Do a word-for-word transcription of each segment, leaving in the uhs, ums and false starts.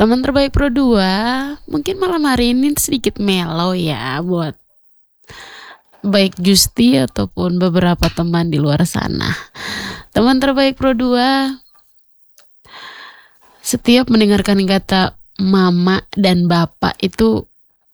Teman terbaik Pro dua, mungkin malam hari ini sedikit mellow ya buat baik Justi ataupun beberapa teman di luar sana. Teman terbaik Pro dua, setiap mendengarkan kata mama dan bapak itu,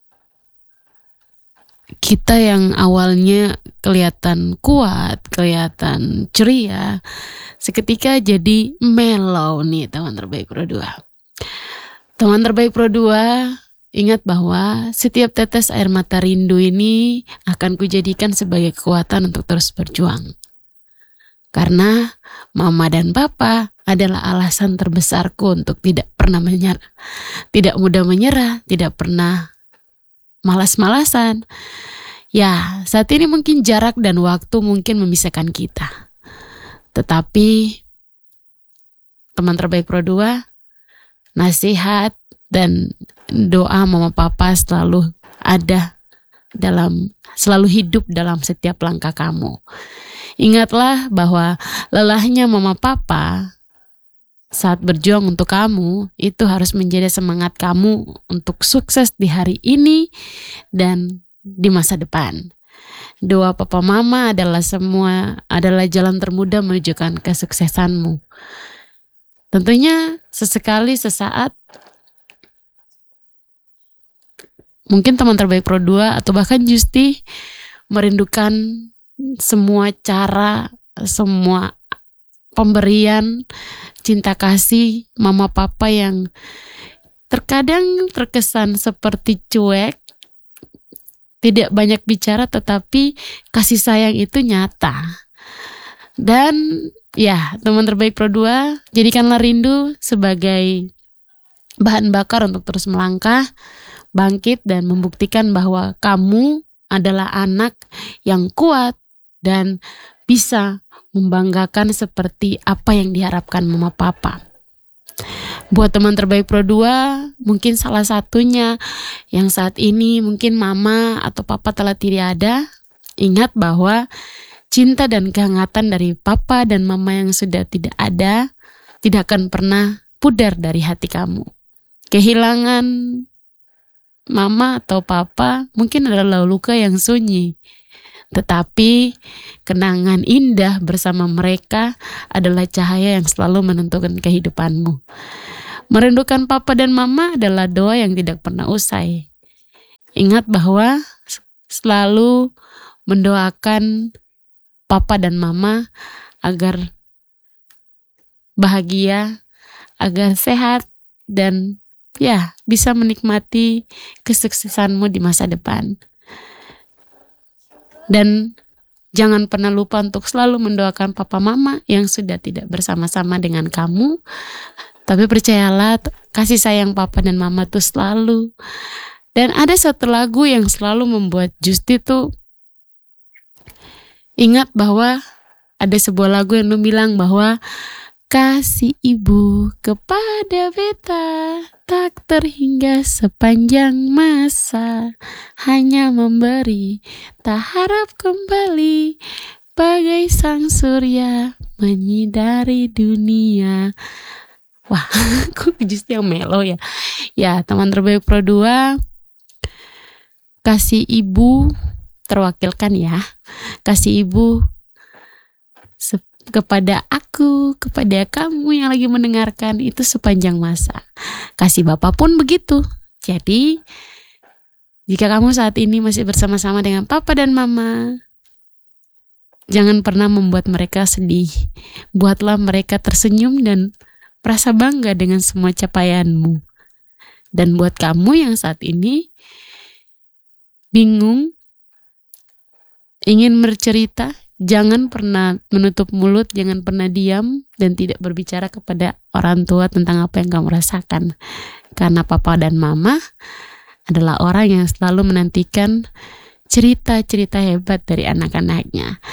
kita yang awalnya kelihatan kuat, kelihatan ceria, seketika jadi mellow nih teman terbaik Pro dua. Teman terbaik Pro dua, ingat bahwa setiap tetes air mata rindu ini akan kujadikan sebagai kekuatan untuk terus berjuang. Karena mama dan papa adalah alasan terbesarku untuk tidak pernah menyerah, tidak mudah menyerah, tidak pernah malas-malasan. Ya, saat ini mungkin jarak dan waktu mungkin memisahkan kita. Tetapi teman terbaik Pro dua, nasihat dan doa mama papa selalu ada dalam, selalu hidup dalam setiap langkah kamu. Ingatlah bahwa lelahnya mama papa saat berjuang untuk kamu itu harus menjadi semangat kamu untuk sukses di hari ini dan di masa depan. Doa papa mama adalah semua adalah jalan termudah menuju kesuksesanmu. Tentunya sesekali sesaat mungkin teman terbaik Pro dua atau bahkan Justi merindukan semua cara, semua pemberian cinta kasih mama papa yang terkadang terkesan seperti cuek, tidak banyak bicara, tetapi kasih sayang itu nyata. Dan ya, teman terbaik Pro dua, jadikanlah rindu sebagai bahan bakar untuk terus melangkah, bangkit dan membuktikan bahwa kamu adalah anak yang kuat dan bisa membanggakan seperti apa yang diharapkan mama papa. Buat teman terbaik Pro dua, mungkin salah satunya yang saat ini mungkin mama atau papa telah tidak ada, ingat bahwa cinta dan kehangatan dari papa dan mama yang sudah tidak ada tidak akan pernah pudar dari hati kamu. Kehilangan mama atau papa mungkin adalah luka yang sunyi, tetapi kenangan indah bersama mereka adalah cahaya yang selalu menentukan kehidupanmu. Merindukan papa dan mama adalah doa yang tidak pernah usai. Ingat bahwa selalu mendoakan papa dan mama agar bahagia, agar sehat, dan ya bisa menikmati kesuksesanmu di masa depan. Dan jangan pernah lupa untuk selalu mendoakan papa mama yang sudah tidak bersama-sama dengan kamu. Tapi percayalah, kasih sayang papa dan mama tuh selalu. Dan ada satu lagu yang selalu membuat Justi tuh ingat bahwa ada sebuah lagu yang lu bilang bahwa kasih ibu kepada beta tak terhingga sepanjang masa, hanya memberi tak harap kembali, bagai sang surya menyinari dunia. Wah, kok Justi yang melo ya. Ya, teman terbaik Pro dua, kasih ibu terwakilkan ya. Kasih ibu se- kepada aku, kepada kamu yang lagi mendengarkan itu sepanjang masa. Kasih bapak pun begitu. Jadi, jika kamu saat ini masih bersama-sama dengan papa dan mama, jangan pernah membuat mereka sedih. Buatlah mereka tersenyum dan merasa bangga dengan semua capaianmu. Dan buat kamu yang saat ini bingung, ingin bercerita, jangan pernah menutup mulut, jangan pernah diam dan tidak berbicara kepada orang tua tentang apa yang kamu rasakan. Karena papa dan mama adalah orang yang selalu menantikan cerita-cerita hebat dari anak-anaknya.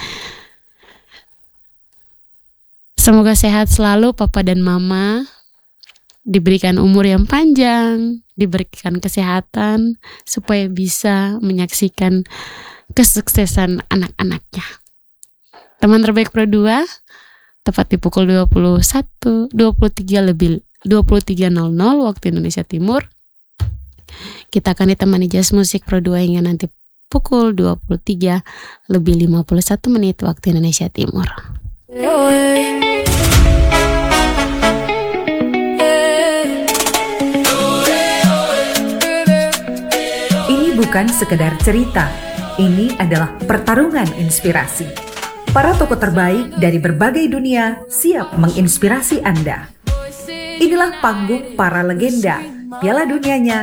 Semoga sehat selalu papa dan mama, diberikan umur yang panjang, diberikan kesehatan, supaya bisa menyaksikan kesuksesan anak-anaknya. Teman terbaik Pro dua, tepat di pukul dua puluh satu, dua puluh tiga lebih dua puluh tiga nol nol waktu Indonesia Timur. Kita akan ditemani Jazz Musik Pro dua hingga nanti pukul dua puluh tiga lebih lima puluh satu menit waktu Indonesia Timur. Ini bukan sekedar cerita, ini adalah pertarungan inspirasi. Para tokoh terbaik dari berbagai dunia siap menginspirasi Anda. Inilah panggung para legenda, Piala Dunianya